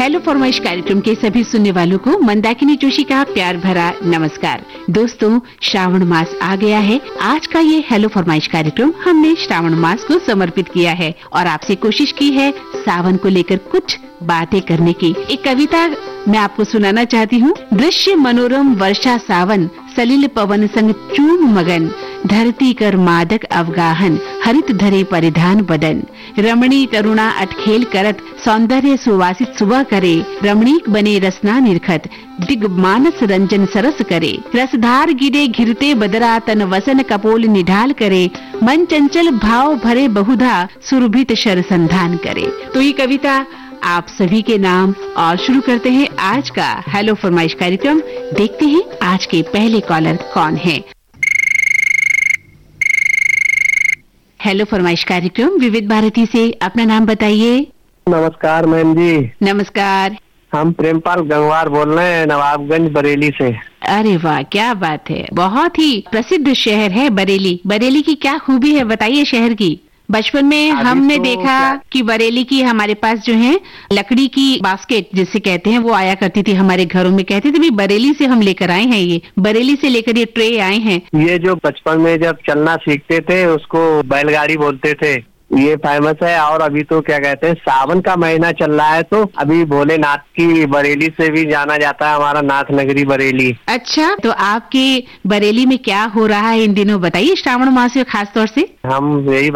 Hello फरमाइश कार्यक्रम के सभी सुनने वालों को मंदाकिनी जोशी का प्यार भरा नमस्कार। दोस्तों, श्रावण मास आ गया है। आज का ये हेलो फरमाइश कार्यक्रम हमने श्रावण मास को समर्पित किया है और आपसे कोशिश की है सावन को लेकर कुछ बातें करने की। एक कविता मैं आपको सुनाना चाहती हूँ। दृश्य मनोरम वर्षा सावन, सलिल पवन संग चूम मगन, धरती कर मादक अवगाहन, हरित धरे परिधान बदन, रमणी तरुणा अटखेल करत, सौंदर्य सुवासित सुबह करे, रमणीक बने रसना निरखत, दिग मानस रंजन सरस करे, रसधार गिरे घिरते बदरा, तन वसन कपोल निढाल करे, मन चंचल भाव भरे बहुधा, सुरभित शर संधान करे। तो ये कविता आप सभी के नाम और शुरू करते हैं आज का हेलो फरमाइश कार्यक्रम। देखते हैं आज के पहले कॉलर कौन है। हेलो फरमाइश कार्यक्रम विविध भारती से, अपना नाम बताइए। नमस्कार मैम जी। नमस्कार। हम प्रेमपाल गंगवार बोल रहे हैं, नवाबगंज बरेली से। अरे वाह, क्या बात है। बहुत ही प्रसिद्ध शहर है बरेली। बरेली की क्या खूबी है, बताइए शहर की। बचपन में हमने देखा कि बरेली की हमारे पास जो है लकड़ी की बास्केट जिसे कहते हैं वो आया करती थी हमारे घरों में। कहते थे भी बरेली से हम लेकर आए हैं, ये बरेली से लेकर ये ट्रे आए हैं। ये जो बचपन में जब चलना सीखते थे उसको बैलगाड़ी बोलते थे, ये फेमस है। और अभी तो क्या कहते हैं, सावन का महीना चल रहा है तो अभी भोलेनाथ की बरेली से भी जाना जाता है हमारा नाथ नगरी बरेली। अच्छा, तो आपके बरेली में क्या हो रहा है इन दिनों, बताइए श्रावण मास में खास तौर से। हम यही